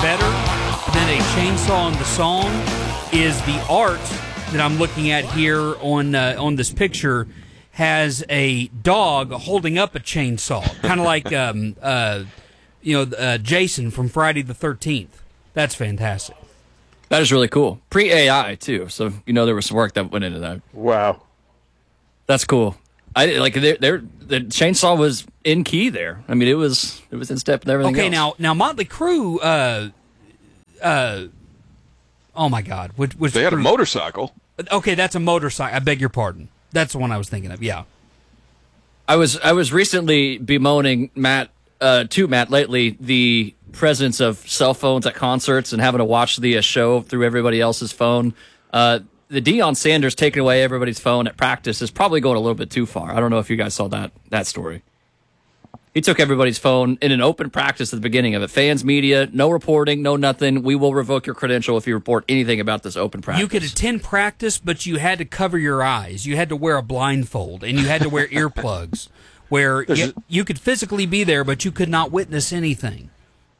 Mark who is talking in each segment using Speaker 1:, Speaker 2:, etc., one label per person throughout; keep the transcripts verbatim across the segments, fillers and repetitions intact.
Speaker 1: better than a chainsaw in the song is the art that I'm looking at here on uh, on this picture has a dog holding up a chainsaw, kind of like um, uh, you know uh, Jason from Friday the thirteenth. That's fantastic.
Speaker 2: That is really cool. Pre-A I too, so you know there was some work that went into that.
Speaker 3: Wow,
Speaker 2: that's cool. I like they're, they're, the chainsaw was in key there. I mean, it was it was in step with everything.
Speaker 1: Okay,
Speaker 2: else.
Speaker 1: now now Motley Crue. Uh, uh, oh my God, which, which
Speaker 4: they had a motorcycle.
Speaker 1: Okay, that's a motorcycle. I beg your pardon. That's the one I was thinking of. Yeah,
Speaker 2: I was I was recently bemoaning Matt uh, to Matt lately the presence of cell phones at concerts and having to watch the uh, show through everybody else's phone. Uh, the Deion Sanders taking away everybody's phone at practice is probably going a little bit too far. I don't know if you guys saw that that story. He took everybody's phone in an open practice at the beginning of it. Fans, media, no reporting, no nothing. We will revoke your credential if you report anything about this open practice.
Speaker 1: You could attend practice, but you had to cover your eyes. You had to wear a blindfold, and you had to wear earplugs, where you, you could physically be there, but you could not witness anything.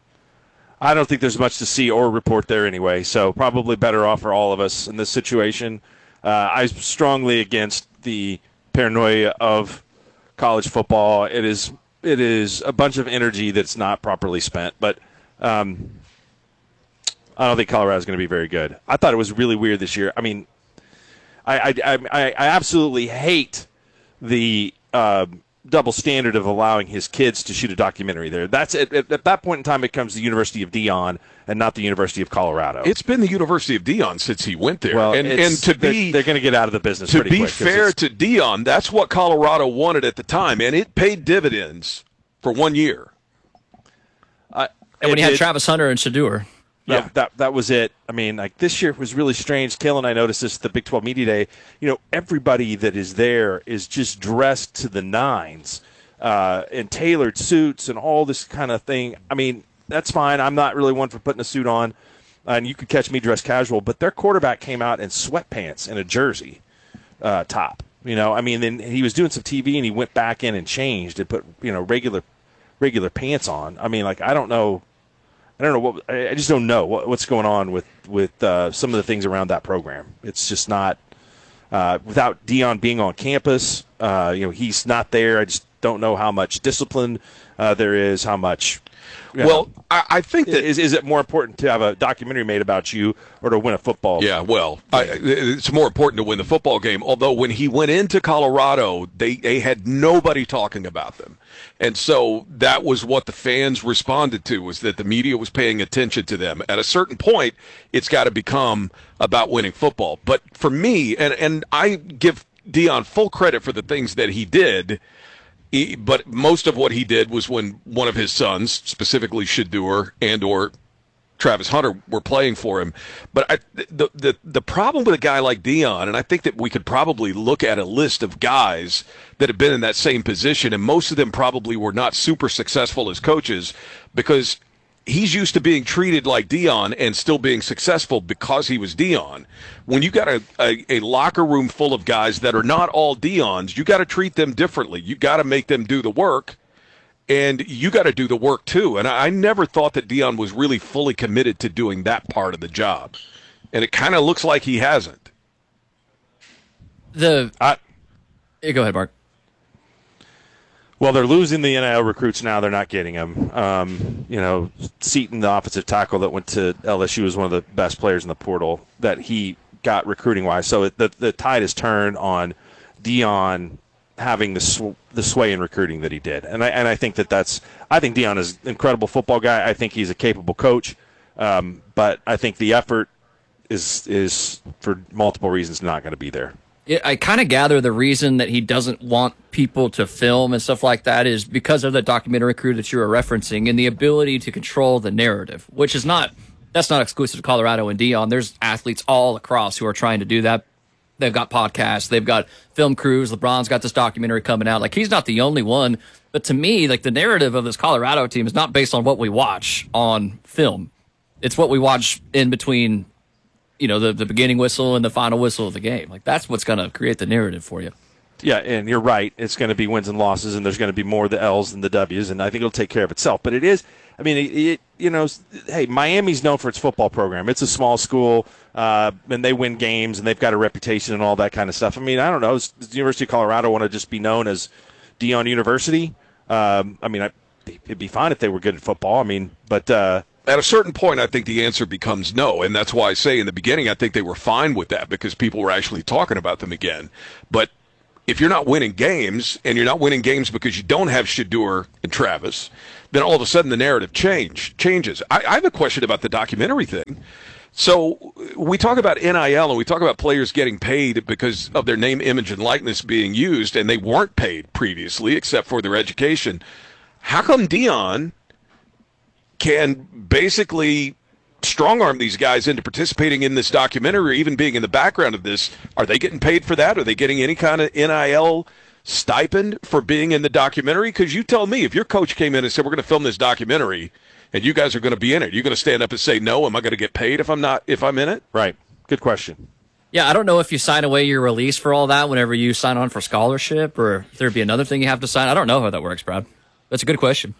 Speaker 3: I don't think there's much to see or report there anyway, so probably better off for all of us in this situation. Uh, I'm strongly against the paranoia of college football. It is it is a bunch of energy that's not properly spent, but um, I don't think Colorado's going to be very good. I thought it was really weird this year. I mean, I I, I, I absolutely hate the uh, double standard of allowing his kids to shoot a documentary there. That's at, at that point in time, it becomes the University of Deion and not the University of Colorado.
Speaker 4: It's been the University of Deion since he went there.
Speaker 3: Well,
Speaker 4: and, and to
Speaker 3: they're,
Speaker 4: be
Speaker 3: they're going to get out of the business.
Speaker 4: To
Speaker 3: pretty
Speaker 4: be
Speaker 3: quick,
Speaker 4: fair to Deion, that's what Colorado wanted at the time, and it paid dividends for one year.
Speaker 3: Uh,
Speaker 2: and when
Speaker 3: it,
Speaker 2: you had
Speaker 3: it,
Speaker 2: Travis Hunter and Shador.
Speaker 3: Yeah, that, that that was it. I mean, like this year was really strange. Kale and I noticed this at the Big twelve Media Day. You know, everybody that is there is just dressed to the nines. Uh, in tailored suits and all this kind of thing. I mean, that's fine. I'm not really one for putting a suit on, uh, and you could catch me dressed casual. But their quarterback came out in sweatpants and a jersey uh, top. You know, I mean, then he was doing some T V and he went back in and changed and put you know regular regular pants on. I mean, like I don't know, I don't know what I just don't know what, what's going on with with uh, some of the things around that program. It's just not uh, without Deion being on campus. Uh, you know, he's not there. I just don't know how much discipline uh, there is, how much.
Speaker 4: Well,
Speaker 3: know,
Speaker 4: I, I think that
Speaker 3: is is it more important to have a documentary made about you or to win a football?
Speaker 4: Yeah, well, I, it's more important to win the football game. Although when he went into Colorado, they they had nobody talking about them, and so that was what the fans responded to, was that the media was paying attention to them. At a certain point, it's got to become about winning football. But for me, and and I give Deion full credit for the things that he did. He, but most of what he did was when one of his sons, specifically Shador and or Travis Hunter, were playing for him. But I, the, the the problem with a guy like Deion, and I think that we could probably look at a list of guys that have been in that same position, and most of them probably were not super successful as coaches because he's used to being treated like Deion and still being successful because he was Deion. When you got a, a, a locker room full of guys that are not all Deons, you got to treat them differently. You got to make them do the work, and you got to do the work too. And I, I never thought that Deion was really fully committed to doing that part of the job, and it kind of looks like he hasn't.
Speaker 2: The
Speaker 3: I,
Speaker 2: yeah, go ahead, Mark.
Speaker 3: Well, they're losing the N I L recruits now. They're not getting them. Um, you know, Seaton, the offensive tackle that went to L S U, was one of the best players in the portal that he got recruiting-wise. So it, the the tide has turned on Deion having the sw- the sway in recruiting that he did, and I and I think that that's I think Deion is an incredible football guy. I think he's a capable coach, um, but I think the effort is is for multiple reasons not going to be there.
Speaker 2: I kind of gather the reason that he doesn't want people to film and stuff like that is because of the documentary crew that you were referencing and the ability to control the narrative, which is not, that's not exclusive to Colorado and Deion. There's athletes all across who are trying to do that. They've got podcasts, they've got film crews. LeBron's got this documentary coming out. Like, he's not the only one. But to me, like, the narrative of this Colorado team is not based on what we watch on film. It's what we watch in between, you know, the, the beginning whistle and the final whistle of the game. Like, that's what's going to create the narrative for you.
Speaker 3: Yeah, and you're right. It's going to be wins and losses, and there's going to be more of the L's than the W's, and I think it'll take care of itself. But it is, I mean, it, it, you know, hey, Miami's known for its football program. It's a small school, uh, and they win games, and they've got a reputation and all that kind of stuff. I mean, I don't know. Does the University of Colorado want to just be known as Deion University? Um, I mean, I, it'd be fine if they were good at football. I mean, but uh,
Speaker 4: at a certain point, I think the answer becomes no, and that's why I say in the beginning I think they were fine with that because people were actually talking about them again. But if you're not winning games, and you're not winning games because you don't have Shedeur and Travis, then all of a sudden the narrative change changes. I, I have a question about the documentary thing. So we talk about N I L, and we talk about players getting paid because of their name, image, and likeness being used, and they weren't paid previously except for their education. How come Deion can basically strong-arm these guys into participating in this documentary or even being in the background of this? Are they getting paid for that? Are they getting any kind of N I L stipend for being in the documentary? Because you tell me, if your coach came in and said, we're going to film this documentary and you guys are going to be in it, you're going to stand up and say, no, am I going to get paid if I'm not, if I'm in it?
Speaker 3: Right. Good question.
Speaker 2: Yeah, I don't know if you sign away your release for all that whenever you sign on for scholarship or if there'd be another thing you have to sign. I don't know how that works, Brad. That's a good question.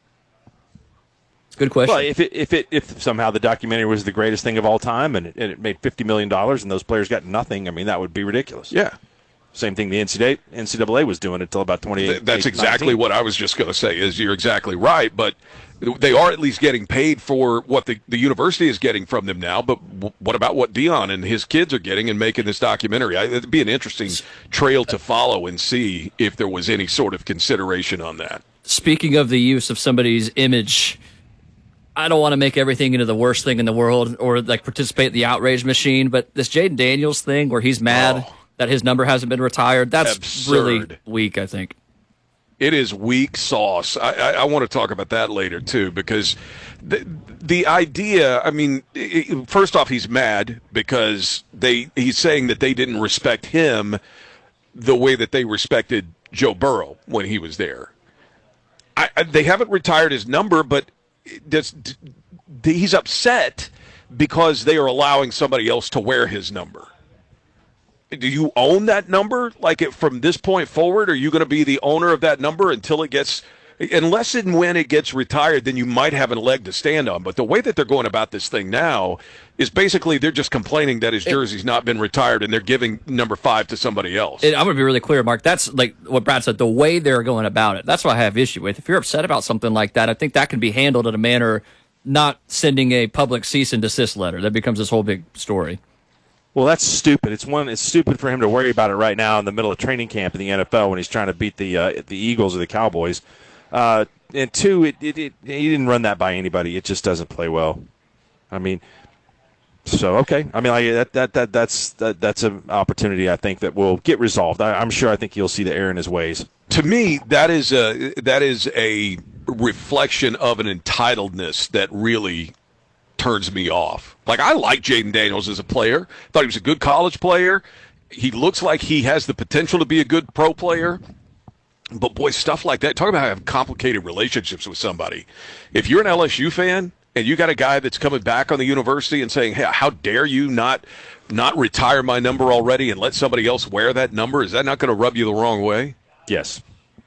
Speaker 2: Good question.
Speaker 3: Well, if it, if it if somehow the documentary was the greatest thing of all time and it, and it made fifty million dollars and those players got nothing, I mean, that would be ridiculous.
Speaker 4: Yeah.
Speaker 3: Same thing the N C double A was doing until about twenty eighteen.
Speaker 4: That's exactly what I was just going to say, is you're exactly right. But they are at least getting paid for what the, the university is getting from them now. But w- what about what Deion and his kids are getting in making this documentary? I, it'd be an interesting trail to follow and see if there was any sort of consideration on that.
Speaker 2: Speaking of the use of somebody's image, I don't want to make everything into the worst thing in the world or like participate in the outrage machine, but this Jaden Daniels thing where he's mad
Speaker 4: oh,
Speaker 2: that his number hasn't been retired, that's
Speaker 4: absurd.
Speaker 2: Really weak, I think.
Speaker 4: It is weak sauce. I, I, I want to talk about that later, too, because the, the idea, I mean, it, first off, he's mad because they he's saying that they didn't respect him the way that they respected Joe Burrow when he was there. I, I, they haven't retired his number, but Does, he's upset because they are allowing somebody else to wear his number. Do you own that number? Like it, from this point forward, are you going to be the owner of that number until it gets, unless and when it gets retired, then you might have a leg to stand on. But the way that they're going about this thing now is basically they're just complaining that his jersey's not been retired and they're giving number five to somebody else.
Speaker 2: It, I'm going to be really clear, Mark. That's like what Brad said, the way they're going about it. That's what I have issue with. If you're upset about something like that, I think that can be handled in a manner not sending a public cease and desist letter. That becomes this whole big story.
Speaker 3: Well, that's stupid. It's one. It's stupid for him to worry about it right now in the middle of training camp in the N F L when he's trying to beat the uh, the Eagles or the Cowboys. Uh, and two, it, it, it he didn't run that by anybody. It just doesn't play well. I mean, so okay. I mean, like, that that that that's that, that's an opportunity I think that will get resolved. I, I'm sure. I think you'll see the error in his ways.
Speaker 4: To me, that is a that is a reflection of an entitledness that really turns me off. Like, I like Jaden Daniels as a player. Thought he was a good college player. He looks like he has the potential to be a good pro player. But, boy, stuff like that. Talk about having complicated relationships with somebody. If you're an L S U fan and you got a guy that's coming back on the university and saying, hey, how dare you not not retire my number already and let somebody else wear that number, is that not going to rub you the wrong way?
Speaker 3: Yes.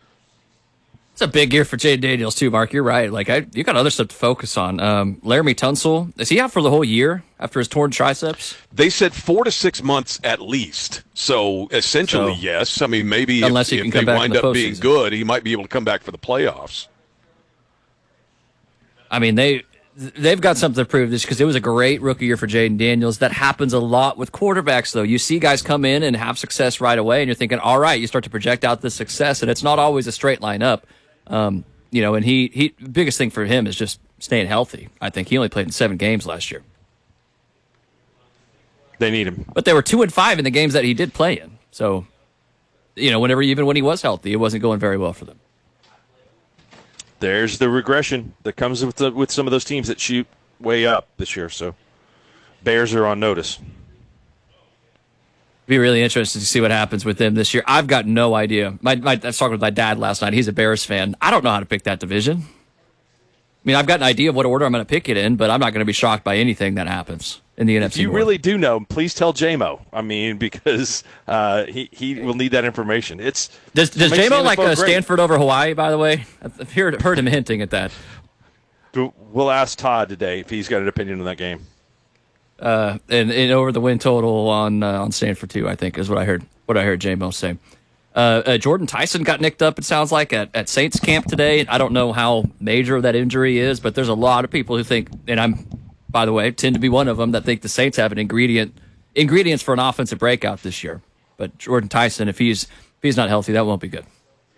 Speaker 2: It's a big year for Jaden Daniels, too, Mark. You're right. Like, I, you got other stuff to focus on. Um, Laramie Tunsil, is he out for the whole year after his torn triceps?
Speaker 4: They said four to six months at least. So, essentially, so, yes. I mean, maybe
Speaker 2: unless
Speaker 4: if,
Speaker 2: he can
Speaker 4: if
Speaker 2: come
Speaker 4: they
Speaker 2: back
Speaker 4: wind
Speaker 2: in the
Speaker 4: up being
Speaker 2: postseason.
Speaker 4: good, he might be able to come back for the playoffs.
Speaker 2: I mean, they... They've got something to prove this because it was a great rookie year for Jaden Daniels. That happens a lot with quarterbacks, though. You see guys come in and have success right away, and you're thinking, all right, you start to project out this success, and it's not always a straight line up. Um, you know, and he, he biggest thing for him is just staying healthy. I think he only played in seven games last year.
Speaker 3: They need him.
Speaker 2: But they were two and five in the games that he did play in. So, you know, whenever even when he was healthy, it wasn't going very well for them.
Speaker 3: There's the regression that comes with the, with some of those teams that shoot way up this year. So, Bears are on notice.
Speaker 2: Be really interested to see what happens with them this year. I've got no idea. My, my, I was talking with my dad last night. He's a Bears fan. I don't know how to pick that division. mean, I've got an idea of what order I'm going to pick it in, but I'm not going to be shocked by anything that happens in the N F C
Speaker 3: If you
Speaker 2: North.
Speaker 3: really do know, please tell J-Mo. I mean, because uh, he, he will need that information. It's
Speaker 2: Does, does
Speaker 3: makes the
Speaker 2: J-Mo
Speaker 3: N F L
Speaker 2: like uh,
Speaker 3: great.
Speaker 2: Stanford over Hawaii, by the way? I've heard, heard him hinting at that.
Speaker 3: We'll ask Todd today if he's got an opinion on that game.
Speaker 2: Uh, and, and over the win total on uh, on Stanford too, I think is what I heard. What I heard J-Mo say. Uh, uh, Jordan Tyson got nicked up. It sounds like at, at Saints camp today. I don't know how major that injury is, but there's a lot of people who think, and I'm, by the way, tend to be one of them, that think the Saints have an ingredient ingredients for an offensive breakout this year. But Jordan Tyson, if he's if he's not healthy, that won't be good.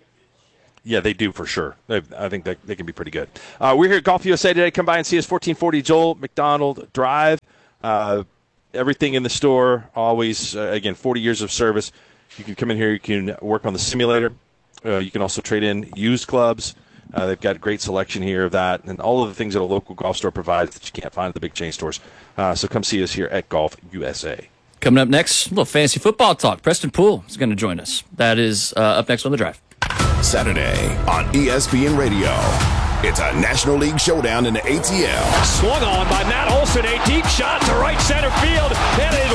Speaker 3: Yeah, they do for sure. They, I think that they can be pretty good. Uh, we're here at Golf U S A today. Come by and see us, fourteen forty Joel McDonald Drive. Uh, everything in the store, always, uh, again, forty years of service. You can come in here. You can work on the simulator. Uh, you can also trade in used clubs. Uh, they've got a great selection here of that and all of the things that a local golf store provides that you can't find at the big chain stores. Uh, so come see us here at Golf U S A.
Speaker 2: Coming up next, a little fantasy football talk. Preston Poole is going to join us. That is uh, up next on The Drive.
Speaker 5: Saturday on E S P N Radio. It's a National League showdown in the A T L.
Speaker 6: Swung on by Matt Olson, a deep shot to right center field, headed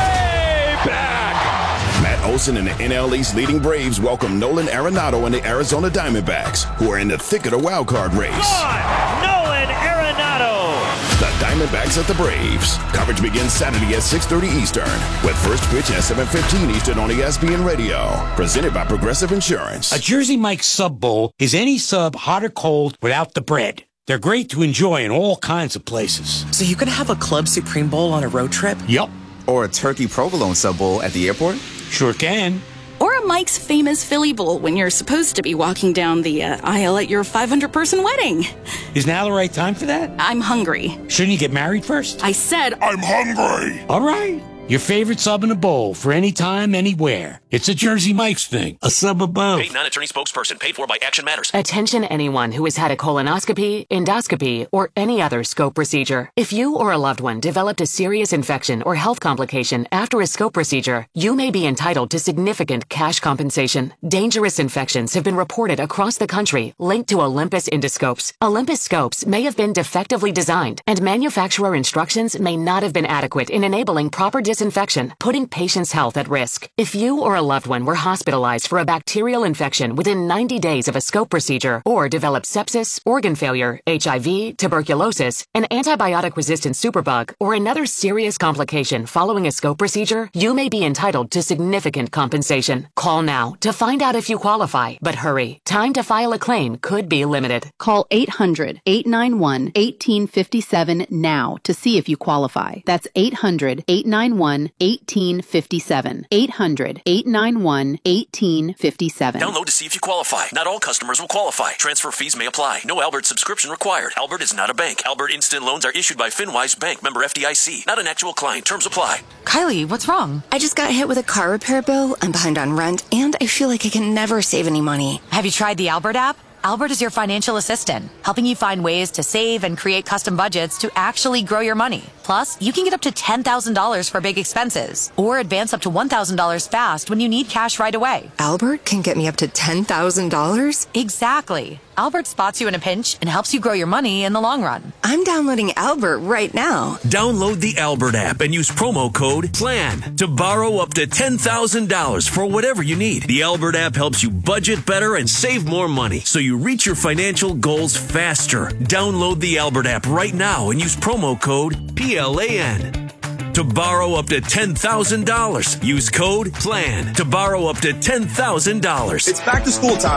Speaker 6: way back.
Speaker 5: Matt Olson and the N L East leading Braves welcome Nolan Arenado and the Arizona Diamondbacks, who are in the thick of the wild card race.
Speaker 6: On, Nolan Arenado.
Speaker 5: The Diamondbacks at the Braves. Coverage begins Saturday at six thirty Eastern, with first pitch at seven fifteen Eastern on E S P N Radio. Presented by Progressive Insurance.
Speaker 7: A Jersey Mike's Sub Bowl is any sub, hot or cold, without the bread. They're great to enjoy in all kinds of places.
Speaker 8: So you could have a Club Supreme Bowl on a road trip?
Speaker 7: Yup.
Speaker 9: Or a turkey provolone sub bowl at the airport?
Speaker 7: Sure can.
Speaker 10: Or a Mike's Famous Philly Bowl when you're supposed to be walking down the uh, aisle at your five hundred person wedding.
Speaker 7: Is now the right time for that?
Speaker 10: I'm hungry.
Speaker 7: Shouldn't you get married first?
Speaker 10: I said,
Speaker 5: I'm hungry.
Speaker 7: All right. Your favorite sub in a bowl for any time, anywhere. It's a Jersey Mike's thing. A sub above.
Speaker 11: Paid non-attorney spokesperson. Paid for by Action Matters.
Speaker 12: Attention anyone who has had a colonoscopy, endoscopy, or any other scope procedure. If you or a loved one developed a serious infection or health complication after a scope procedure, you may be entitled to significant cash compensation. Dangerous infections have been reported across the country linked to Olympus endoscopes. Olympus scopes may have been defectively designed, and manufacturer instructions may not have been adequate in enabling proper disinfection, putting patients' health at risk. If you or a loved one were hospitalized for a bacterial infection within ninety days of a scope procedure, or developed sepsis, organ failure, H I V, tuberculosis, an antibiotic-resistant superbug, or another serious complication following a scope procedure, you may be entitled to significant compensation. Call now to find out if you qualify, but hurry. Time to file a claim could be limited.
Speaker 13: Call eight hundred, eight nine one, one eight five seven now to see if you qualify. That's eight hundred, eight nine one, one eight five seven. eight hundred, eight nine one, one eight five seven.
Speaker 11: Download to see if you qualify. Not all customers will qualify. Transfer fees may apply. No Albert subscription required. Albert is not a bank. Albert Instant Loans are issued by FinWise Bank, member F D I C. Not an actual client. Terms apply.
Speaker 14: Kylie, what's wrong? I just got hit with a car repair bill. I'm behind on rent, and I feel like I can never save any money.
Speaker 15: Have you tried the Albert app? Albert is your financial assistant, helping you find ways to save and create custom budgets to actually grow your money. Plus, you can get up to ten thousand dollars for big expenses, or advance up to one thousand dollars fast when you need cash right away.
Speaker 14: Albert can get me up to ten thousand dollars?
Speaker 15: Exactly. Albert spots you in a pinch and helps you grow your money in the long run.
Speaker 14: I'm downloading Albert right now.
Speaker 16: Download the Albert app and use promo code PLAN to borrow up to ten thousand dollars for whatever you need. The Albert app helps you budget better and save more money so you reach your financial goals faster. Download the Albert app right now and use promo code P L A N to borrow up to ten thousand dollars. Use code PLAN to borrow up to ten thousand dollars.
Speaker 17: It's back to school time.